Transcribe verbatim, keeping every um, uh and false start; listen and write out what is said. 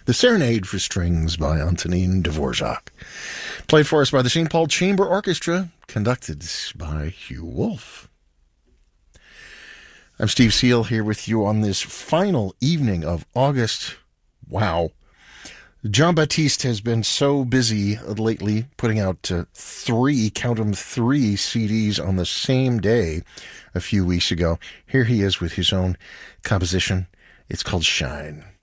The Serenade for Strings by Antonin Dvorak. Played for us by the Saint Paul Chamber Orchestra, conducted by Hugh Wolf. I'm Steve Seal here with you on this final evening of August. Wow. Jean-Baptiste has been so busy lately putting out uh, three, count them, three C Ds on the same day a few weeks ago. Here he is with his own composition. It's called Shine.